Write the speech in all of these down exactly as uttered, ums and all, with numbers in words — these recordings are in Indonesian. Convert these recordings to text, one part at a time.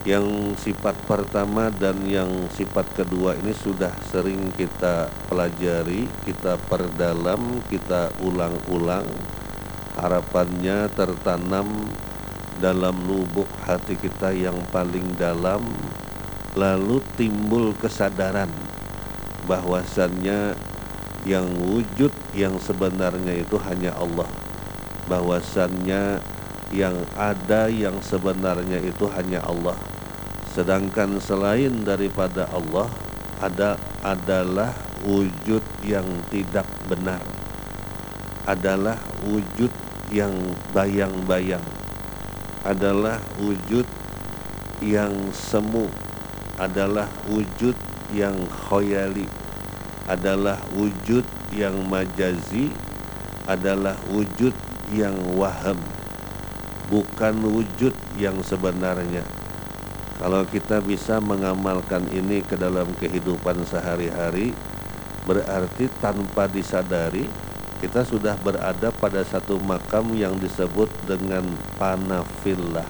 Yang sifat pertama dan yang sifat kedua ini sudah sering kita pelajari, kita perdalam, kita ulang-ulang. Harapannya tertanam dalam lubuk hati kita yang paling dalam, lalu timbul kesadaran bahwasannya yang wujud yang sebenarnya itu hanya Allah, bahwasannya yang ada yang sebenarnya itu hanya Allah. Sedangkan selain daripada Allah ada adalah wujud yang tidak benar, adalah wujud yang bayang-bayang, adalah wujud yang semu, adalah wujud yang khayali, adalah wujud yang majazi, adalah wujud yang waham, bukan wujud yang sebenarnya. Kalau kita bisa mengamalkan ini ke dalam kehidupan sehari-hari, berarti tanpa disadari kita sudah berada pada satu makam yang disebut dengan panafillah.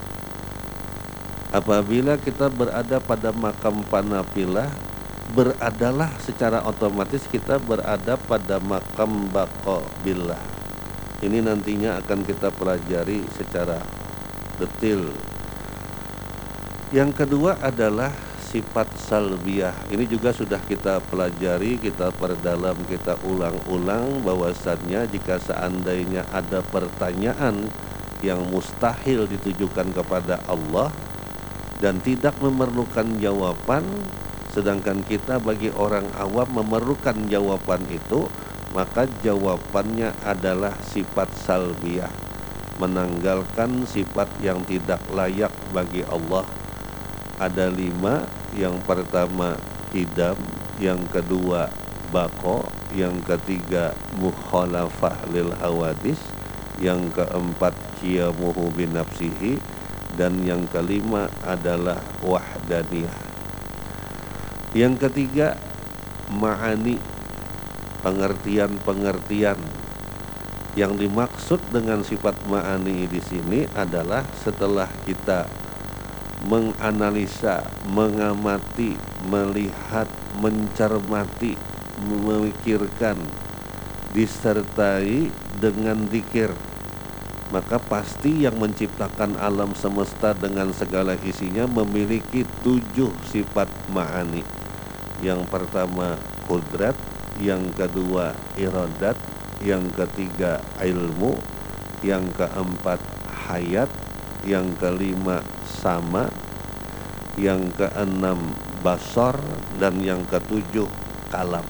Apabila kita berada pada makam panafillah, beradalah secara otomatis kita berada pada makam baqa billah. Ini nantinya akan kita pelajari secara detail. Yang kedua adalah sifat salbiyah. Ini juga sudah kita pelajari, kita perdalam, kita ulang-ulang bahwasannya jika seandainya ada pertanyaan yang mustahil ditujukan kepada Allah dan tidak memerlukan jawaban, sedangkan kita bagi orang awam memerlukan jawaban itu, maka jawabannya adalah sifat salbiyah, menanggalkan sifat yang tidak layak bagi Allah. Ada lima. Yang pertama qidam, yang kedua baqo, yang ketiga mukhalafah lil hawadis, yang keempat qiyamuhu binafsihi, dan yang kelima adalah wahdaniyah. Yang ketiga ma'ani, pengertian-pengertian. Yang dimaksud dengan sifat ma'ani di sini adalah setelah kita menganalisa, mengamati, melihat, mencermati, memikirkan, disertai dengan zikir, maka pasti yang menciptakan alam semesta dengan segala isinya memiliki tujuh sifat ma'ani. Yang pertama qudrat, yang kedua iradat, yang ketiga ilmu, yang keempat hayat, yang kelima sama, yang keenam basar, dan yang ketujuh kalam.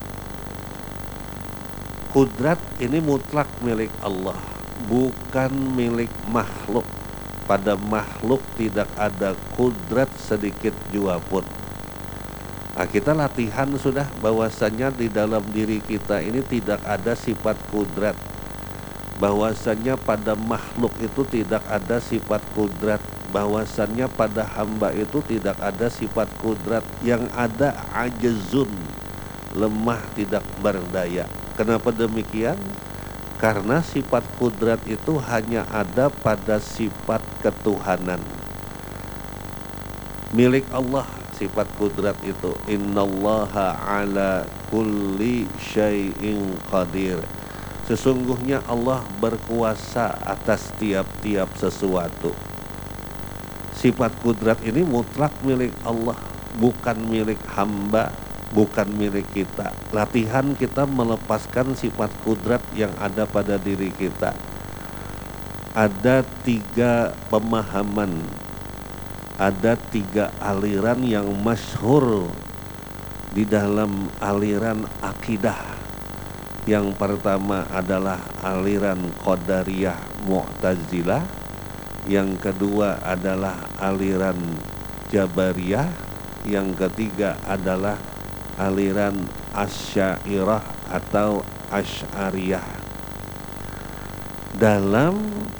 Qudrat ini mutlak milik Allah, bukan milik makhluk. Pada makhluk tidak ada qudrat sedikit jua pun. Nah, kita latihan sudah bahwasannya di dalam diri kita ini tidak ada sifat qudrat, bahwasannya pada makhluk itu tidak ada sifat qudrat, bahwasannya pada hamba itu tidak ada sifat qudrat. Yang ada ajzun, lemah, tidak berdaya. Kenapa demikian? Karena sifat qudrat itu hanya ada pada sifat ketuhanan milik Allah. Sifat qudrat itu innallaha ala kulli syai'in qadir. Sesungguhnya Allah berkuasa atas tiap-tiap sesuatu. Sifat qudrat ini mutlak milik Allah, bukan milik hamba, bukan milik kita. Latihan kita melepaskan sifat qudrat yang ada pada diri kita. Ada tiga pemahaman, ada tiga aliran yang masyhur di dalam aliran akidah. Yang pertama adalah aliran Qadariyah Mu'tazilah, yang kedua adalah aliran Jabariyah, yang ketiga adalah aliran Asy'ariyah atau Asy'ariyah. Dalam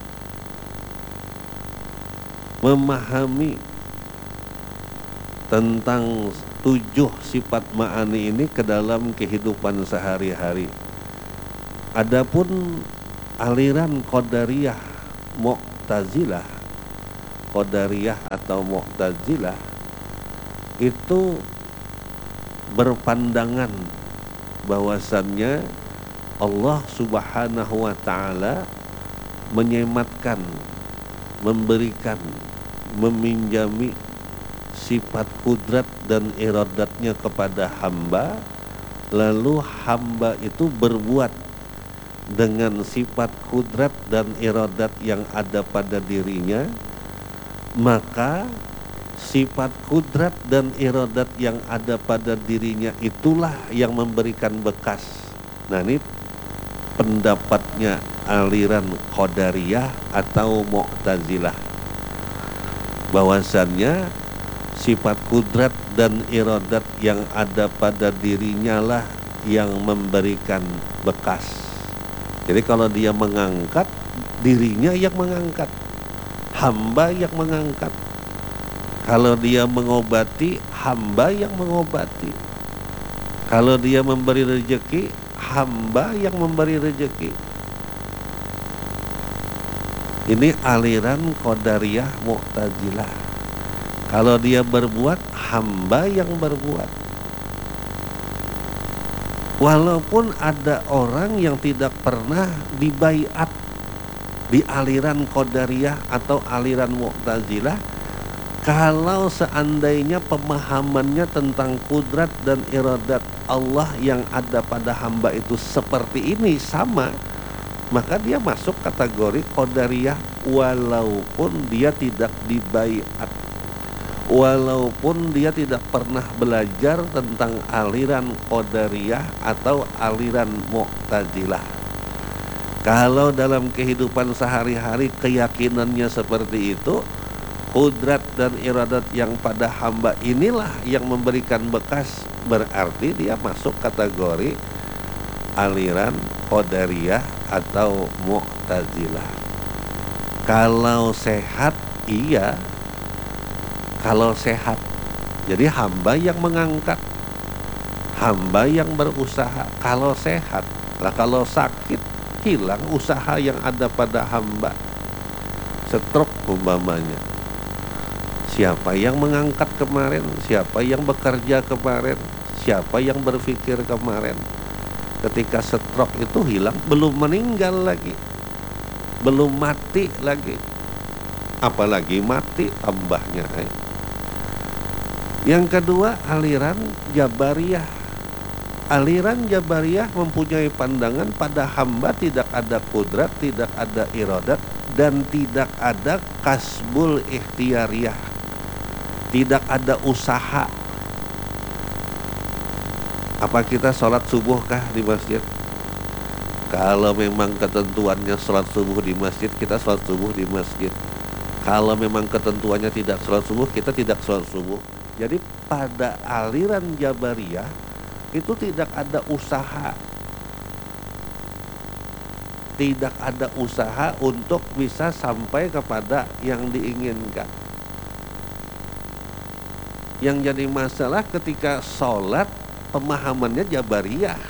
memahami tentang tujuh sifat ma'ani ini ke dalam kehidupan sehari-hari. Adapun aliran Qadariyah Mu'tazilah Qadariyah atau Mu'tazilah itu berpandangan bahwasannya Allah Subhanahu wa ta'ala menyematkan, memberikan, meminjami sifat kudrat dan iradatnya kepada hamba, lalu hamba itu berbuat dengan sifat kudrat dan iradat yang ada pada dirinya, maka sifat kudrat dan iradat yang ada pada dirinya itulah yang memberikan bekas. Nah, ini pendapatnya aliran Qadariyah atau Mu'tazilah, bahwasannya sifat kudrat dan iradat yang ada pada dirinya lah yang memberikan bekas. Jadi kalau dia mengangkat, dirinya yang mengangkat, hamba yang mengangkat. Kalau dia mengobati, hamba yang mengobati. Kalau dia memberi rezeki, hamba yang memberi rezeki. Ini aliran Qadariyah Mu'tazilah. Kalau dia berbuat, hamba yang berbuat. Walaupun ada orang yang tidak pernah dibaiat di aliran Qadariyah atau aliran Mu'tazilah, kalau seandainya pemahamannya tentang kudrat dan iradat Allah yang ada pada hamba itu seperti ini, sama, maka dia masuk kategori Qadariyah walaupun dia tidak dibaiat, walaupun dia tidak pernah belajar tentang aliran Qadariyah atau aliran Mu'tazilah. Kalau dalam kehidupan sehari-hari keyakinannya seperti itu, kudrat dan iradat yang pada hamba inilah yang memberikan bekas, berarti dia masuk kategori aliran Qadariyah atau Mu'tazilah. Kalau sehat, iya. Kalau sehat, jadi hamba yang mengangkat, hamba yang berusaha. Kalau sehat, lah kalau sakit, hilang usaha yang ada pada hamba. Stroke umpamanya, siapa yang mengangkat kemarin? Siapa yang bekerja kemarin? Siapa yang berpikir kemarin? Ketika stroke itu hilang, belum meninggal lagi, belum mati lagi, apalagi mati tambahnya. Yang kedua, aliran Jabariyah. Aliran Jabariyah mempunyai pandangan pada hamba tidak ada kudrat, tidak ada iradat, dan tidak ada kasbul ikhtiyariyah, tidak ada usaha. Apa kita sholat subuh kah di masjid? Kalau memang ketentuannya sholat subuh di masjid, kita sholat subuh di masjid. Kalau memang ketentuannya tidak sholat subuh, kita tidak sholat subuh. Jadi pada aliran Jabariyah itu tidak ada usaha, tidak ada usaha untuk bisa sampai kepada yang diinginkan. Yang jadi masalah ketika sholat, pemahamannya Jabariyah.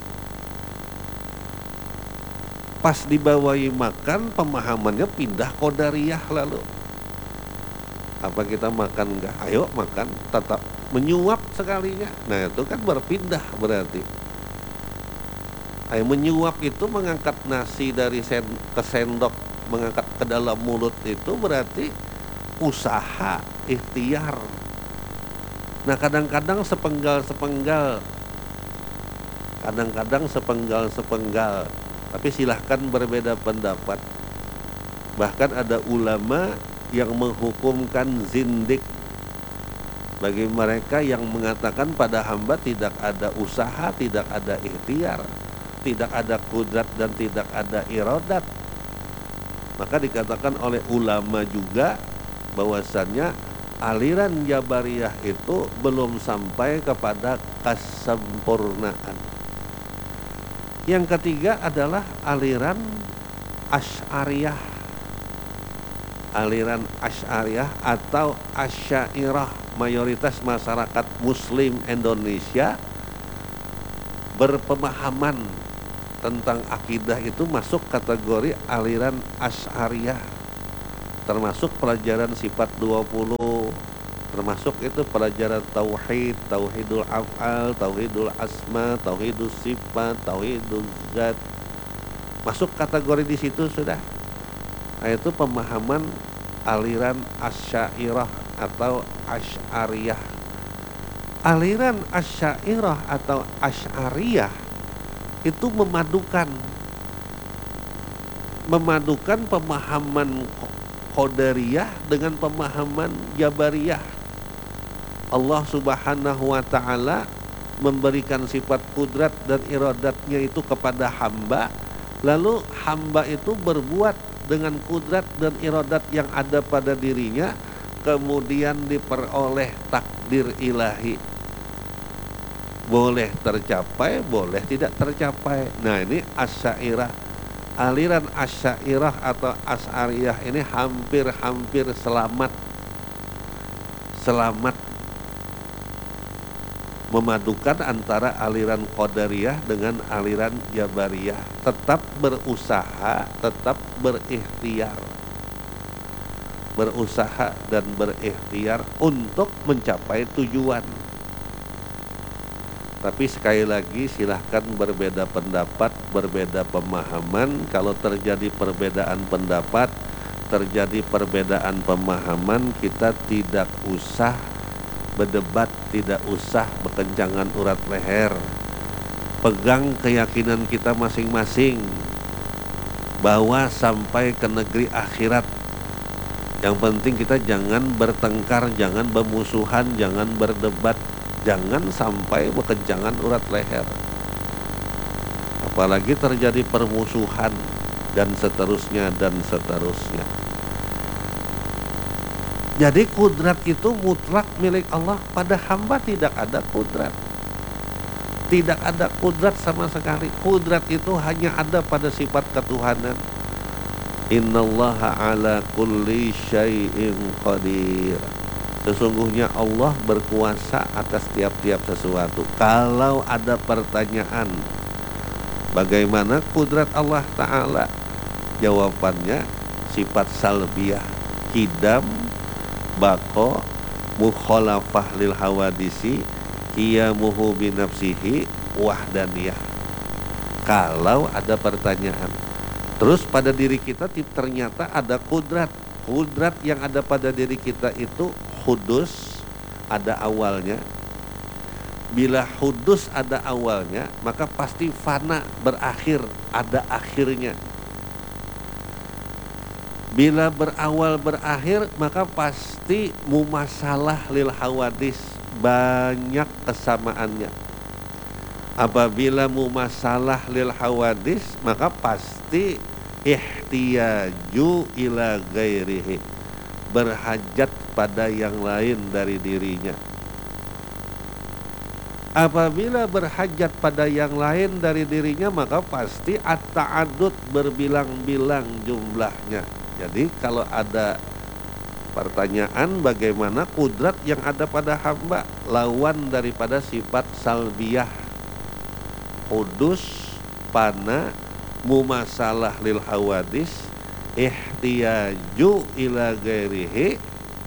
Pas dibawai makan, pemahamannya pindah Qadariyah lalu. Apa kita makan enggak? Ayo makan, tetap menyuap sekalinya. Nah itu kan berpindah berarti. Ayo menyuap itu mengangkat nasi dari sen ke sendok, mengangkat ke dalam mulut itu berarti usaha, ikhtiar. Nah kadang-kadang sepenggal-sepenggal, kadang-kadang sepenggal-sepenggal. Tapi silahkan berbeda pendapat. Bahkan ada ulama yang menghukumkan zindik bagi mereka yang mengatakan pada hamba tidak ada usaha, tidak ada ikhtiar, tidak ada kudrat dan tidak ada iradat. Maka dikatakan oleh ulama juga bahwasannya aliran Jabariyah itu belum sampai kepada kesempurnaan. Yang ketiga adalah aliran Asy'ariyah. Aliran Asy'ariyah atau Asy'ariyah, mayoritas masyarakat muslim Indonesia berpemahaman tentang akidah itu masuk kategori aliran Asy'ariyah. termasuk pelajaran sifat dua puluh, termasuk itu pelajaran tauhid, tauhidul af'al, tauhidul asma, tauhidul sifat, tauhidul zat, masuk kategori di situ sudah. Nah, itu pemahaman aliran Asy'ariyah atau Asy'ariyah. Aliran Asy'ariyah atau Asy'ariyah itu memadukan memadukan pemahaman Qadariyah dengan pemahaman Jabariyah. Allah Subhanahu wa ta'ala memberikan sifat kudrat dan iradatnya itu kepada hamba, lalu hamba itu berbuat dengan kudrat dan iradat yang ada pada dirinya, kemudian diperoleh takdir ilahi, boleh tercapai, boleh tidak tercapai. Nah, ini Asy'ariyah. Aliran Asy'ariyah atau Asy'ariyah ini hampir-hampir selamat selamat memadukan antara aliran Qadariyah dengan aliran Jabariyah. Tetap berusaha, tetap berikhtiar, berusaha dan berikhtiar untuk mencapai tujuan. Tapi sekali lagi silahkan berbeda pendapat, berbeda pemahaman. Kalau terjadi perbedaan pendapat, terjadi perbedaan pemahaman, kita tidak usah berdebat, tidak usah berkencangan urat leher. Pegang keyakinan kita masing-masing, bawa sampai ke negeri akhirat. Yang penting kita jangan bertengkar, jangan bermusuhan, jangan berdebat, jangan sampai berkencangan urat leher. Apalagi terjadi permusuhan dan seterusnya dan seterusnya. Jadi kudrat itu mutlak milik Allah, pada hamba tidak ada kudrat. Tidak ada kudrat sama sekali. Kudrat itu hanya ada pada sifat ketuhanan. Innallaha ala kulli syai'in qadir. Sesungguhnya Allah berkuasa atas tiap-tiap sesuatu. Kalau ada pertanyaan bagaimana kudrat Allah Ta'ala, jawabannya sifat salbiyah, kidam, bako, mukhalafah lil hawadisi, qiyamuhu binafsihi, wahdaniyah. Kalau ada pertanyaan, terus pada diri kita ternyata ada kudrat. Kudrat yang ada pada diri kita itu hudus, ada awalnya. Bila hudus ada awalnya, maka pasti fana, berakhir, ada akhirnya. Bila berawal berakhir, maka pasti mumasalah lil hawadis, banyak kesamaannya. Apabila mumasalah lil hawadis, maka pasti ihtiyaju ila ghairihi, berhajat pada yang lain dari dirinya. Apabila berhajat pada yang lain dari dirinya, maka pasti at-ta'addud, berbilang-bilang jumlahnya. Jadi kalau ada pertanyaan bagaimana kudrat yang ada pada hamba, lawan daripada sifat salbiyah, hudus, fana, mumasalah lil hawadis, ihtiyaju ila ghairihi,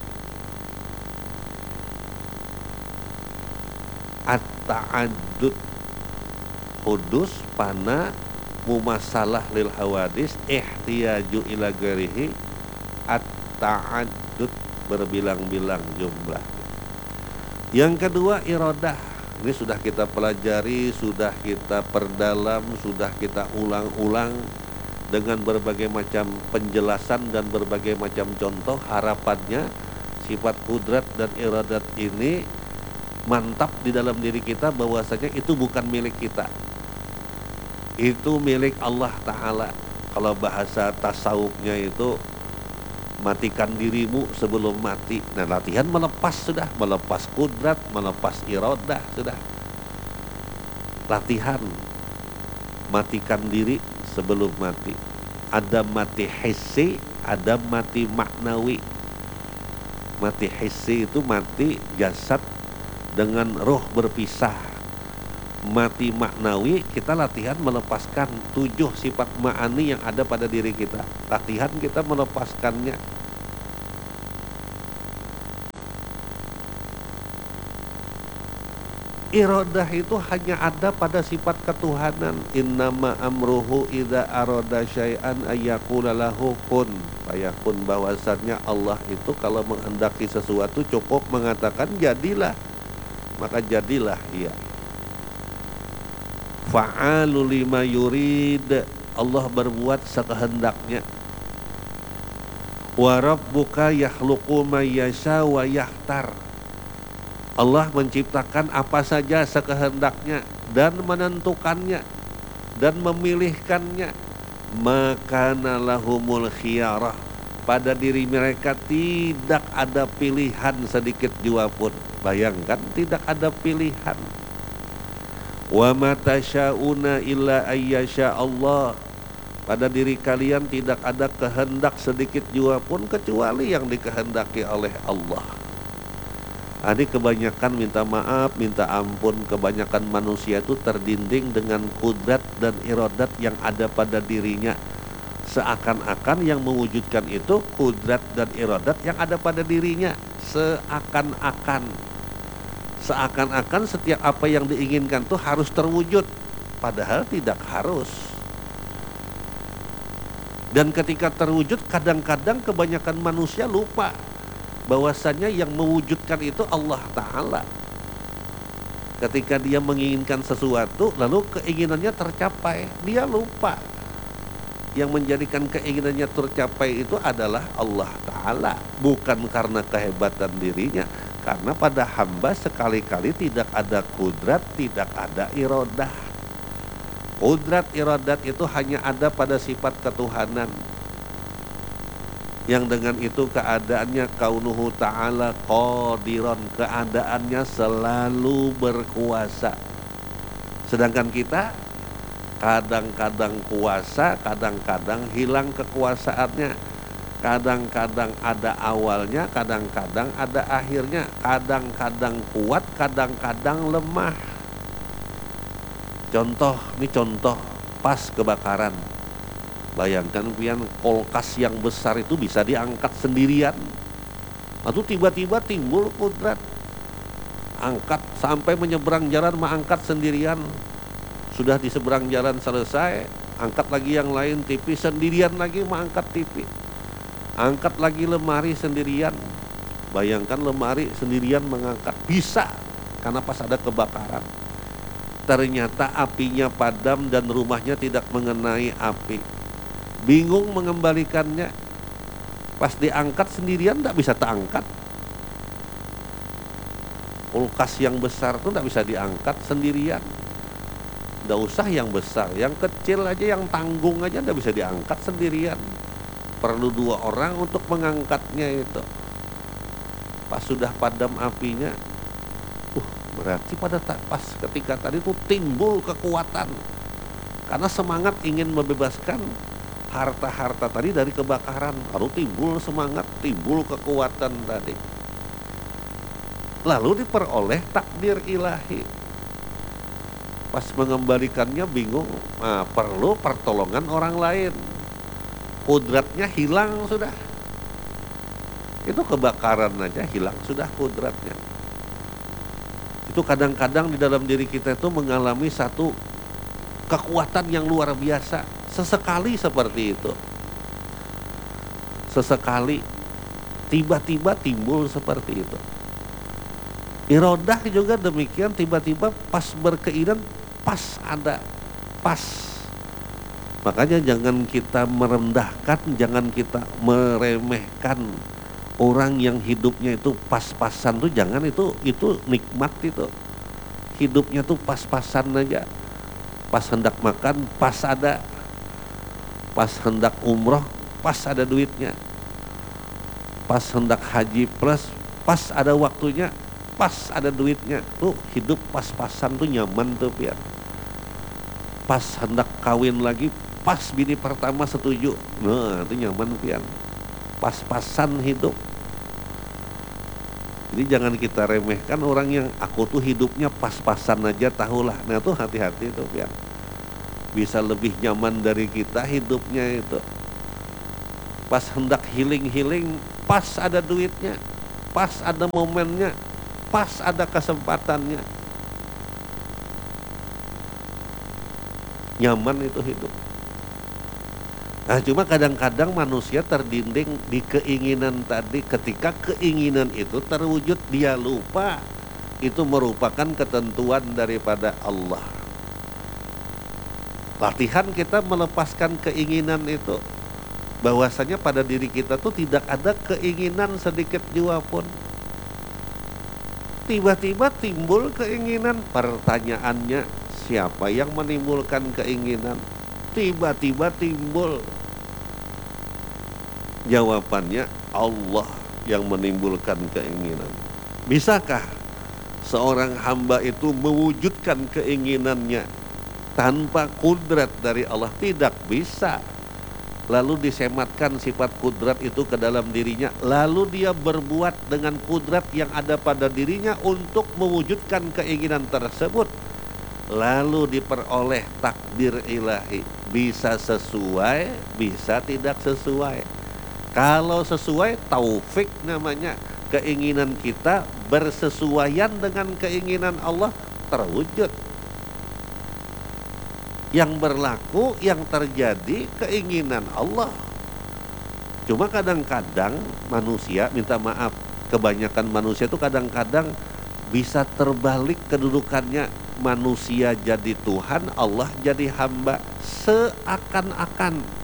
at-ta'addud, hudus, fana, mumasalah lil hawadis, ihtiyaju ila ghairihi, at-ta'addud, berbilang-bilang jumlah. Yang kedua iradah. Ini sudah kita pelajari, sudah kita perdalam, sudah kita ulang-ulang dengan berbagai macam penjelasan dan berbagai macam contoh. Harapannya sifat kudrat dan iradat ini mantap di dalam diri kita, bahwasanya itu bukan milik kita, itu milik Allah Ta'ala. Kalau bahasa tasawufnya itu matikan dirimu sebelum mati. Nah, latihan melepas sudah, melepas kudrat, melepas iradah sudah. Latihan matikan diri sebelum mati. Ada mati hissi, ada mati maknawi. Mati hissi itu mati jasad dengan roh berpisah. Mati maknawi, kita latihan melepaskan tujuh sifat ma'ani yang ada pada diri kita. Latihan kita melepaskannya. Iradah itu hanya ada pada sifat ketuhanan. Innama amruhu idza arada syai'an ayyaqula lahu kun fayakun. Bahwasannya Allah itu kalau menghendaki sesuatu cukup mengatakan jadilah, maka jadilah ia. Fa'alu lima yurid. Allah berbuat sekehendaknya. Wa rabbuka yakhluqu may yasha wa yahtar. Allah menciptakan apa saja sekehendaknya dan menentukannya dan memilihkannya. Maka lahumul khiyarah. Pada diri mereka tidak ada pilihan sedikit jua pun. Bayangkan, tidak ada pilihan. Wa ma tasyauna illa ayyasha Allah. Pada diri kalian tidak ada kehendak sedikit jua pun kecuali yang dikehendaki oleh Allah. Ini kebanyakan minta maaf, minta ampun, kebanyakan manusia itu terdinding dengan kudrat dan iradat yang ada pada dirinya. Seakan-akan yang mewujudkan itu kudrat dan iradat yang ada pada dirinya. Seakan-akan Seakan-akan setiap apa yang diinginkan itu harus terwujud. Padahal tidak harus. Dan ketika terwujud, kadang-kadang kebanyakan manusia lupa bahwasanya yang mewujudkan itu Allah Ta'ala. Ketika dia menginginkan sesuatu, lalu keinginannya tercapai, dia lupa yang menjadikan keinginannya tercapai itu adalah Allah Ta'ala, bukan karena kehebatan dirinya. Karena pada hamba sekali-kali tidak ada kudrat, tidak ada iradah. Kudrat iradat itu hanya ada pada sifat ketuhanan, yang dengan itu keadaannya kaunuhu ta'ala qadiran, keadaannya selalu berkuasa. Sedangkan kita kadang-kadang kuasa, kadang-kadang hilang kekuasaannya, kadang-kadang ada awalnya, kadang-kadang ada akhirnya, kadang-kadang kuat, kadang-kadang lemah. Contoh, ini contoh pas kebakaran. Bayangkan pian, kulkas yang besar itu bisa diangkat sendirian. Lalu tiba-tiba timbul kudrat. Angkat sampai menyeberang jalan, mengangkat sendirian. Sudah di seberang jalan selesai, angkat lagi yang lain, T V sendirian lagi mengangkat T V. Angkat lagi lemari sendirian. Bayangkan lemari sendirian mengangkat. Bisa, karena pas ada kebakaran. Ternyata apinya padam dan rumahnya tidak mengenai api. Bingung mengembalikannya. Pas diangkat sendirian tidak bisa terangkat. Kulkas yang besar itu tidak bisa diangkat sendirian. Tidak usah yang besar, yang kecil aja, yang tanggung aja tidak bisa diangkat sendirian. Perlu dua orang untuk mengangkatnya itu. Pas sudah padam apinya, uh, berarti pada pas ketika tadi itu timbul kekuatan. Karena semangat ingin membebaskan harta-harta tadi dari kebakaran, lalu timbul semangat, timbul kekuatan tadi. Lalu diperoleh takdir ilahi. Pas mengembalikannya bingung, nah, perlu pertolongan orang lain. Kudratnya hilang sudah. Itu kebakaran aja hilang sudah kudratnya. Itu kadang-kadang di dalam diri kita itu mengalami satu kekuatan yang luar biasa. Sesekali seperti itu. Sesekali tiba-tiba timbul seperti itu. Iradah juga demikian, tiba-tiba pas berkeinginan, pas ada, pas. Makanya jangan kita merendahkan, jangan kita meremehkan orang yang hidupnya itu pas-pasan tuh, jangan, itu itu nikmat itu. Hidupnya tuh pas-pasan aja. Pas hendak makan, pas ada. Pas hendak umroh, pas ada duitnya. Pas hendak haji plus, pas ada waktunya, pas ada duitnya. Tuh hidup pas-pasan tuh nyaman tuh biar. Pas hendak kawin lagi, pas bini pertama setuju, nah itu nyaman pian. Pas-pasan hidup. Jadi jangan kita remehkan orang yang aku tuh hidupnya pas-pasan aja, tahulah. Nah tuh hati-hati tuh pian. Bisa lebih nyaman dari kita hidupnya itu. Pas hendak healing-healing, pas ada duitnya, pas ada momennya, pas ada kesempatannya. nyaman itu hidup. Nah, cuma kadang-kadang manusia terdinding di keinginan tadi. Ketika keinginan itu terwujud, dia lupa itu merupakan ketentuan daripada Allah. Latihan kita melepaskan keinginan itu, bahwasanya pada diri kita tuh tidak ada keinginan sedikit jua pun. Tiba-tiba timbul keinginan, pertanyaannya siapa yang menimbulkan keinginan? Tiba-tiba timbul. Jawabannya Allah yang menimbulkan keinginan. Bisakah seorang hamba itu mewujudkan keinginannya tanpa kudrat dari Allah? Tidak bisa. Lalu disematkan sifat kudrat itu ke dalam dirinya, lalu dia berbuat dengan kudrat yang ada pada dirinya untuk mewujudkan keinginan tersebut, lalu diperoleh takdir ilahi. Bisa sesuai, bisa tidak sesuai. Kalau sesuai, taufik namanya. Keinginan kita bersesuaian dengan keinginan Allah, terwujud. Yang berlaku, yang terjadi keinginan Allah. Cuma kadang-kadang manusia, minta maaf, kebanyakan manusia itu kadang-kadang bisa terbalik kedudukannya. Manusia jadi Tuhan, Allah jadi hamba. Seakan-akan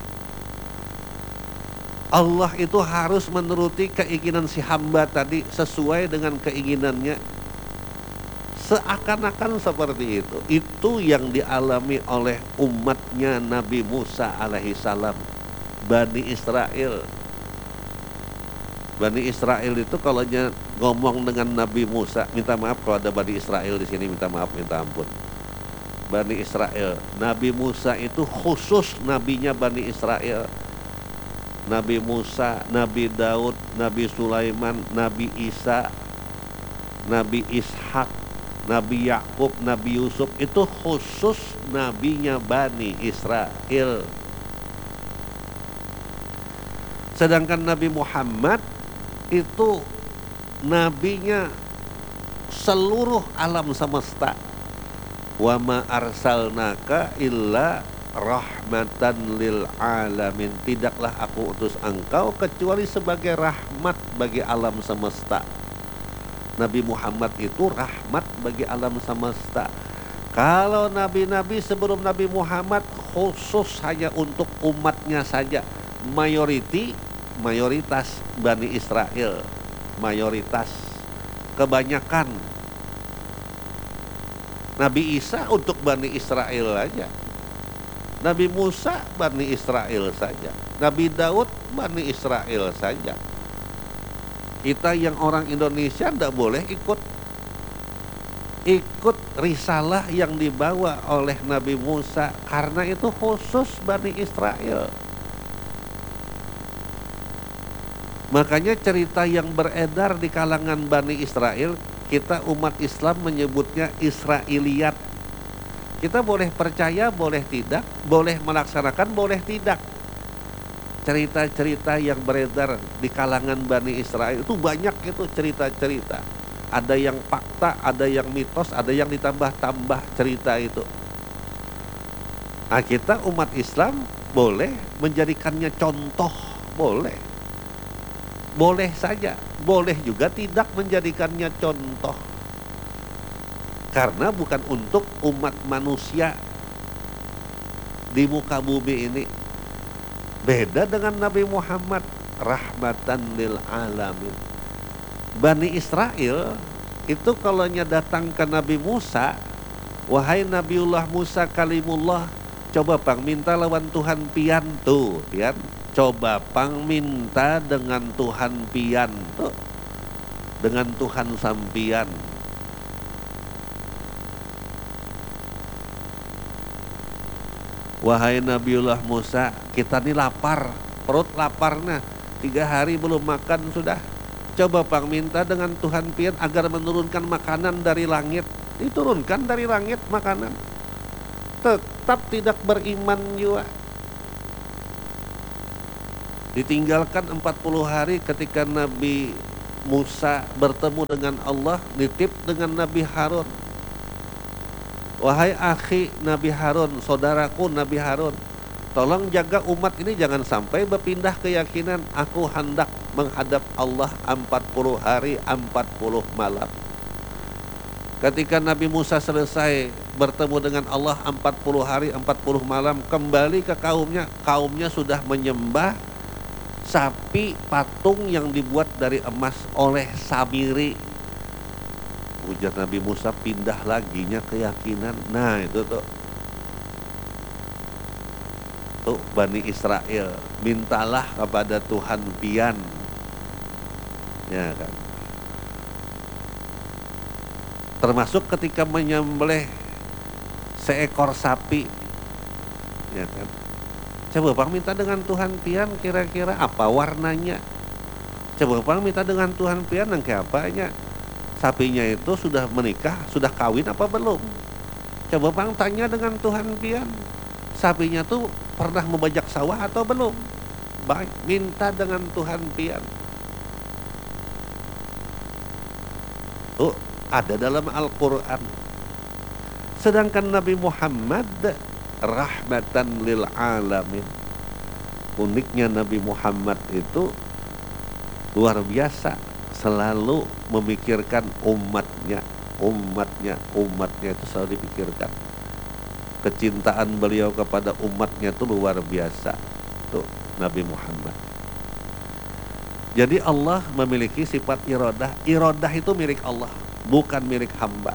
Allah itu harus menuruti keinginan si hamba tadi sesuai dengan keinginannya. Seakan-akan seperti itu. Itu yang dialami oleh umatnya Nabi Musa alaihissalam, Bani Israel. Bani Israel itu kalau ngomong dengan Nabi Musa, minta maaf kalau ada Bani Israel di sini, minta maaf, minta ampun. Bani Israel, Nabi Musa itu khusus nabinya Bani Israel. Nabi Musa, Nabi Daud, Nabi Sulaiman, Nabi Isa, Nabi Ishak, Nabi Yakub, Nabi Yusuf, itu khusus nabinya Bani Israel. Sedangkan Nabi Muhammad itu nabinya seluruh alam semesta. Wa ma arsalnaka illa rahmatan lil alamin. Tidaklah aku utus engkau kecuali sebagai rahmat bagi alam semesta. Nabi Muhammad itu rahmat bagi alam semesta. Kalau nabi-nabi sebelum Nabi Muhammad khusus hanya untuk umatnya saja. Mayoriti, mayoritas Bani Israel, mayoritas, kebanyakan. Nabi Isa untuk Bani Israel aja. Nabi Musa Bani Israel saja. Nabi Daud Bani Israel saja. Kita yang orang Indonesia tidak boleh ikut ikut risalah yang dibawa oleh Nabi Musa, karena itu khusus Bani Israel. Makanya cerita yang beredar di kalangan Bani Israel, kita umat Islam menyebutnya Israiliyat. Kita boleh percaya, boleh tidak, boleh melaksanakan, boleh tidak. Cerita-cerita yang beredar di kalangan Bani Israel itu banyak, itu cerita-cerita. Ada yang fakta, ada yang mitos, ada yang ditambah-tambah cerita itu. Nah, kita umat Islam boleh menjadikannya contoh, boleh. Boleh saja, boleh juga tidak menjadikannya contoh. Karena bukan untuk umat manusia di muka bumi ini. Beda dengan Nabi Muhammad, rahmatan lil alamin. Bani Israel itu kalau datang ke Nabi Musa, wahai Nabiullah Musa kalimullah, coba pang minta lawan Tuhan pian tuh, pian. Coba pang minta dengan Tuhan pian tuh, dengan Tuhan sampian. Wahai Nabiullah Musa, kita ini lapar, perut laparnya, tiga hari belum makan sudah. Coba pang minta dengan Tuhan pian agar menurunkan makanan dari langit. Diturunkan dari langit makanan. Tetap tidak beriman juga. Ditinggalkan empat puluh hari ketika Nabi Musa bertemu dengan Allah, nitip dengan Nabi Harun. wahai akhi Nabi Harun, saudaraku Nabi Harun, tolong jaga umat ini jangan sampai berpindah keyakinan. Aku hendak menghadap Allah empat puluh hari empat puluh malam. Ketika Nabi Musa selesai bertemu dengan Allah empat puluh hari empat puluh malam, kembali ke kaumnya, kaumnya sudah menyembah sapi patung yang dibuat dari emas oleh Samiri. Ujar Nabi Musa, pindah laginya keyakinan. Nah itu tuh tuh Bani Israel, mintalah kepada Tuhan pian, ya kan. Termasuk ketika menyembelih seekor sapi, ya kan. Coba bang minta dengan Tuhan pian, kira-kira apa warnanya? Coba bang minta dengan Tuhan pian, nangke apanya? Sapinya itu sudah menikah, sudah kawin apa belum? Coba bang tanya dengan Tuhan pian, sapinya tuh pernah membajak sawah atau belum? Bang minta dengan Tuhan pian. Tuh ada dalam Al-Quran. Sedangkan Nabi Muhammad rahmatan lil alamin. Uniknya Nabi Muhammad itu luar biasa, selalu memikirkan umatnya, umatnya, umatnya itu selalu dipikirkan. Kecintaan beliau kepada umatnya itu luar biasa. Tuh Nabi Muhammad. Jadi Allah memiliki sifat iradah. Iradah itu milik Allah, bukan milik hamba.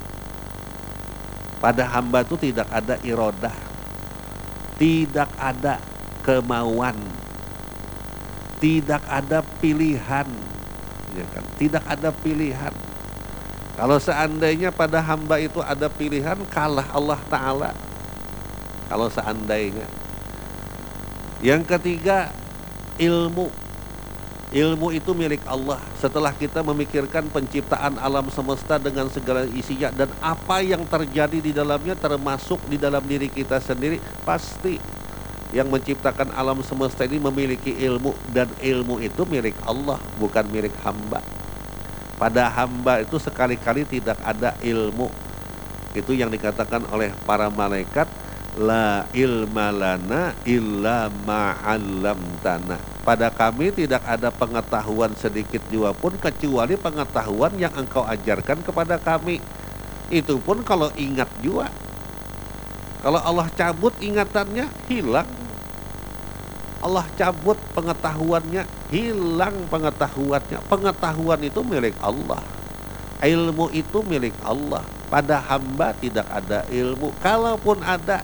Pada hamba itu tidak ada iradah, tidak ada kemauan, tidak ada pilihan, ya kan? Tidak ada pilihan. Kalau seandainya pada hamba itu ada pilihan, kalah Allah Ta'ala. Kalau seandainya. Yang ketiga, ilmu. Ilmu itu milik Allah. Setelah kita memikirkan penciptaan alam semesta dengan segala isinya dan apa yang terjadi di dalamnya, termasuk di dalam diri kita sendiri, pasti yang menciptakan alam semesta ini memiliki ilmu, dan ilmu itu milik Allah, bukan milik hamba. Pada hamba itu sekali-kali tidak ada ilmu. Itu yang dikatakan oleh para malaikat, la ilma lana illa ma'allamtana. Pada kami tidak ada pengetahuan sedikit jua pun kecuali pengetahuan yang engkau ajarkan kepada kami. Itu pun kalau ingat jua. Kalau Allah cabut ingatannya, hilang. Allah cabut pengetahuannya, hilang pengetahuannya. Pengetahuan itu milik Allah, ilmu itu milik Allah. Pada hamba tidak ada ilmu. Kalaupun ada,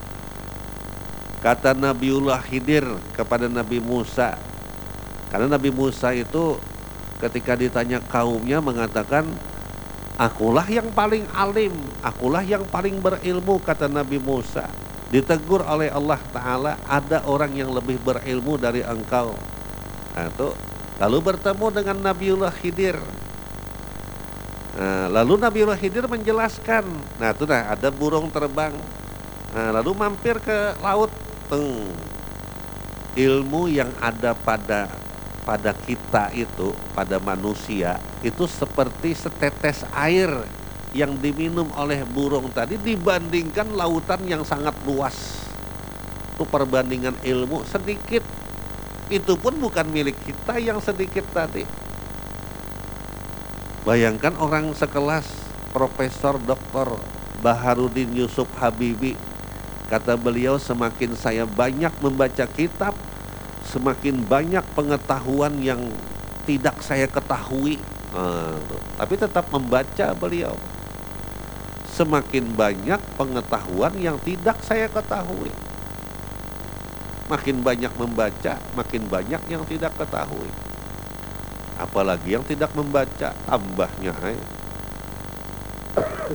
kata Nabiullah Khidir kepada Nabi Musa, karena Nabi Musa itu ketika ditanya kaumnya mengatakan, akulah yang paling alim, akulah yang paling berilmu, kata Nabi Musa. Ditegur oleh Allah Ta'ala, ada orang yang lebih berilmu dari engkau. Nah, itu. Lalu bertemu dengan Nabiullah Khidir. Nah, lalu Nabiullah Khidir menjelaskan, nah itu nah ada burung terbang. Nah, lalu mampir ke laut. Teng. Ilmu yang ada pada pada kita itu, pada manusia itu seperti setetes air yang diminum oleh burung tadi dibandingkan lautan yang sangat luas. Itu perbandingan ilmu sedikit. Itu pun bukan milik kita yang sedikit tadi. Bayangkan orang sekelas Profesor Doktor Baharudin Yusuf Habibie. Kata beliau, semakin saya banyak membaca kitab, semakin banyak pengetahuan yang tidak saya ketahui. Nah, tapi tetap membaca beliau. Semakin banyak pengetahuan yang tidak saya ketahui. Makin banyak membaca, makin banyak yang tidak ketahui. Apalagi yang tidak membaca, tambahnya.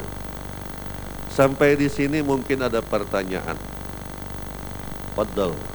Sampai di sini mungkin ada pertanyaan. Fadhal.